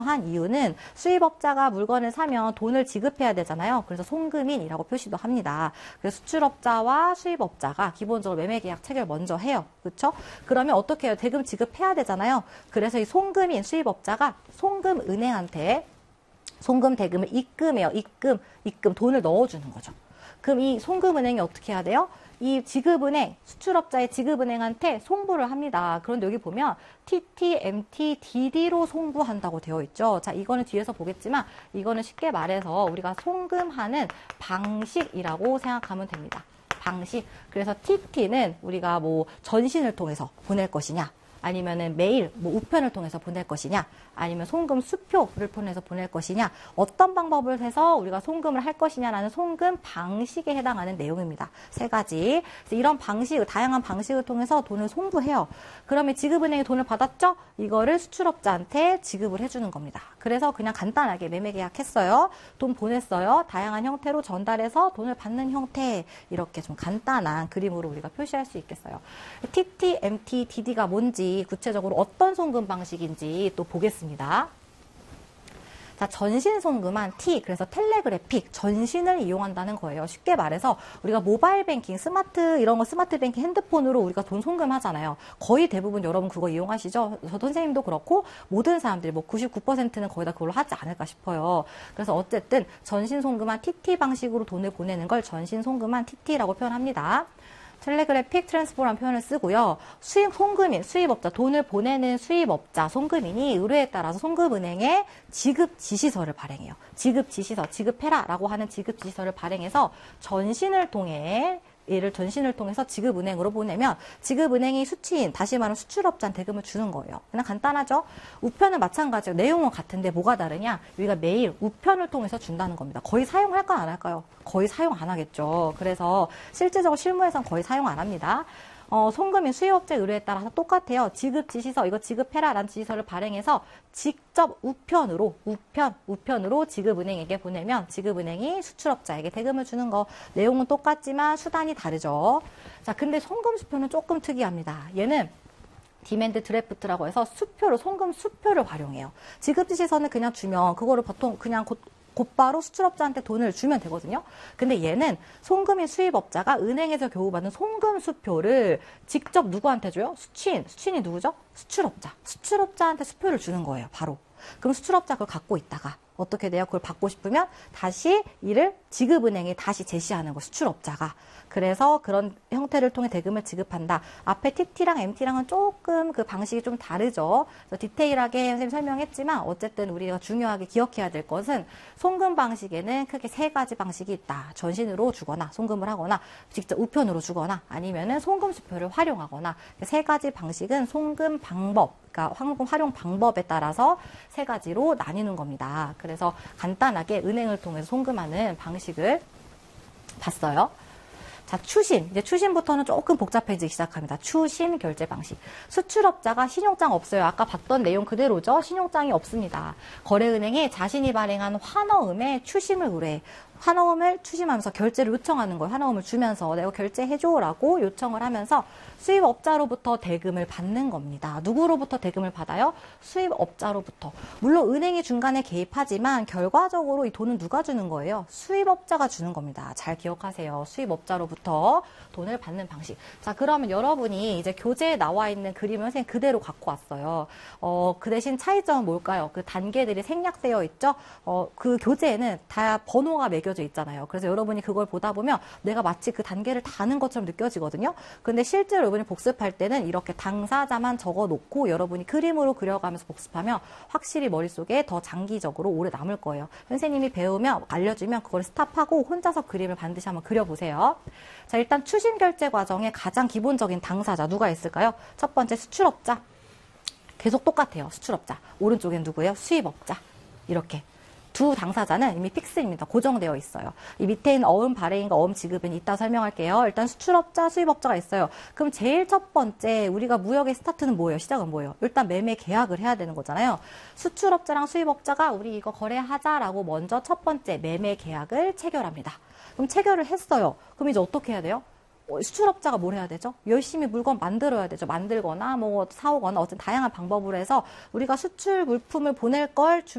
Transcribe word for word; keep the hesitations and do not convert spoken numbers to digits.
한 이유는 수입업자가 물건을 사면 돈을 지급해야 되잖아요. 그래서 송금인이라고 표시도 합니다. 그래서 수출업자와 수입업자가 기본적으로 매매계약 체결 먼저 해요. 그렇죠? 그러면 어떻게 해요? 대금 지급해야 되잖아요. 그래서 이 송금인 수입업자가 송금은행한테 송금 대금을 입금해요. 입금, 입금 돈을 넣어주는 거죠. 그럼 이 송금은행이 어떻게 해야 돼요? 이 지급은행, 수출업자의 지급은행한테 송부를 합니다. 그런데 여기 보면 티티, 엠티, 디디로 송부한다고 되어 있죠. 자, 이거는 뒤에서 보겠지만 이거는 쉽게 말해서 우리가 송금하는 방식이라고 생각하면 됩니다. 방식. 그래서 티티는 우리가 뭐 전신을 통해서 보낼 것이냐, 아니면은 메일, 뭐 우편을 통해서 보낼 것이냐, 아니면 송금 수표를 통해서 보낼 것이냐, 어떤 방법을 해서 우리가 송금을 할 것이냐라는 송금 방식에 해당하는 내용입니다. 세 가지. 그래서 이런 방식, 다양한 방식을 통해서 돈을 송부해요. 그러면 지급은행이 돈을 받았죠? 이거를 수출업자한테 지급을 해주는 겁니다. 그래서 그냥 간단하게 매매계약했어요. 돈 보냈어요. 다양한 형태로 전달해서 돈을 받는 형태. 이렇게 좀 간단한 그림으로 우리가 표시할 수 있겠어요. 티티, 엠티, 디디가 뭔지, 구체적으로 어떤 송금 방식인지 또 보겠습니다. 자, 전신 송금한 T, 그래서 텔레그래픽, 전신을 이용한다는 거예요. 쉽게 말해서 우리가 모바일 뱅킹, 스마트 이런 거 스마트 뱅킹 핸드폰으로 우리가 돈 송금하잖아요. 거의 대부분 여러분 그거 이용하시죠? 저 선생님도 그렇고 모든 사람들이 뭐 구십구 퍼센트는 거의 다 그걸로 하지 않을까 싶어요. 그래서 어쨌든 전신 송금한 티티 방식으로 돈을 보내는 걸 전신 송금한 티티라고 표현합니다. 텔레그래픽 트랜스포라는 표현을 쓰고요. 수입 송금인, 수입업자, 돈을 보내는 수입업자, 송금인이 의뢰에 따라서 송금은행에 지급 지시서를 발행해요. 지급 지시서, 지급해라라고 하는 지급 지시서를 발행해서 전신을 통해 얘를 전신을 통해서 지급은행으로 보내면 지급은행이 수취인, 다시 말하면 수출업자한테 대금을 주는 거예요. 그냥 간단하죠? 우편은 마찬가지예요. 내용은 같은데 뭐가 다르냐? 우리가 매일 우편을 통해서 준다는 겁니다. 거의 사용할까 안 할까요? 거의 사용 안 하겠죠. 그래서 실제적으로 실무에서는 거의 사용 안 합니다. 어, 송금인 수입업자 의뢰에 따라서 똑같아요. 지급 지시서, 이거 지급해라 라는 지시서를 발행해서 직접 우편으로, 우편, 우편으로 지급은행에게 보내면 지급은행이 수출업자에게 대금을 주는 거. 내용은 똑같지만 수단이 다르죠. 자, 근데 송금 수표는 조금 특이합니다. 얘는 디맨드 드래프트라고 해서 수표를, 송금 수표를 활용해요. 지급 지시서는 그냥 주면 그거를 보통 그냥 곧 곧바로 수출업자한테 돈을 주면 되거든요. 근데 얘는 송금인 수입업자가 은행에서 교부받은 송금 수표를 직접 누구한테 줘요? 수취인. 수취인이 누구죠? 수출업자. 수출업자한테 수표를 주는 거예요. 바로. 그럼 수출업자 그걸 갖고 있다가 어떻게 돼요? 그걸 받고 싶으면 다시 이를 지급은행에 다시 제시하는 거, 수출업자가. 그래서 그런 형태를 통해 대금을 지급한다. 앞에 티티랑 엠티랑은 조금 그 방식이 좀 다르죠. 그래서 디테일하게 선생님 설명했지만 어쨌든 우리가 중요하게 기억해야 될 것은 송금 방식에는 크게 세 가지 방식이 있다. 전신으로 주거나 송금을 하거나 직접 우편으로 주거나 아니면은 송금 수표를 활용하거나 세 가지 방식은 송금 방법, 그러니까 황금 활용 방법에 따라서 세 가지로 나뉘는 겁니다. 그래서 간단하게 은행을 통해서 송금하는 방식을 봤어요. 자, 추심. 이제 추심부터는 조금 복잡해지기 시작합니다. 추심 결제 방식. 수출업자가 신용장 없어요. 아까 봤던 내용 그대로죠. 신용장이 없습니다. 거래은행에 자신이 발행한 환어음에 추심을 의뢰해. 환어음을 추심하면서 결제를 요청하는 거예요. 환어음을 주면서 내가 결제해줘라고 요청을 하면서 수입업자로부터 대금을 받는 겁니다. 누구로부터 대금을 받아요? 수입업자로부터. 물론 은행이 중간에 개입하지만 결과적으로 이 돈은 누가 주는 거예요? 수입업자가 주는 겁니다. 잘 기억하세요. 수입업자로부터 돈을 받는 방식. 자, 그러면 여러분이 이제 교재에 나와 있는 그림을 선생님 그대로 갖고 왔어요. 어, 그 대신 차이점은 뭘까요? 그 단계들이 생략되어 있죠? 어, 그 교재에는 다 번호가 매겨 져 있잖아요. 그래서 여러분이 그걸 보다 보면 내가 마치 그 단계를 다 아는 것처럼 느껴지거든요. 근데 실제로 여러분이 복습할 때는 이렇게 당사자만 적어 놓고 여러분이 그림으로 그려가면서 복습하면 확실히 머릿속에 더 장기적으로 오래 남을 거예요. 선생님이 배우면 알려주면 그걸 스탑하고 혼자서 그림을 반드시 한번 그려보세요. 자, 일단 추심 결제 과정의 가장 기본적인 당사자 누가 있을까요? 첫 번째 수출업자. 계속 똑같아요. 수출업자. 오른쪽엔 누구예요? 수입업자. 이렇게. 두 당사자는 이미 픽스입니다. 고정되어 있어요. 이 밑에 있는 어음 발행인과 어음 지급은 이따 설명할게요. 일단 수출업자, 수입업자가 있어요. 그럼 제일 첫 번째 우리가 무역의 스타트는 뭐예요? 시작은 뭐예요? 일단 매매 계약을 해야 되는 거잖아요. 수출업자랑 수입업자가 우리 이거 거래하자라고 먼저 첫 번째 매매 계약을 체결합니다. 그럼 체결을 했어요. 그럼 이제 어떻게 해야 돼요? 수출업자가 뭘 해야 되죠? 열심히 물건 만들어야 되죠. 만들거나 뭐 사오거나 어쨌든 다양한 방법으로 해서 우리가 수출 물품을 보낼 걸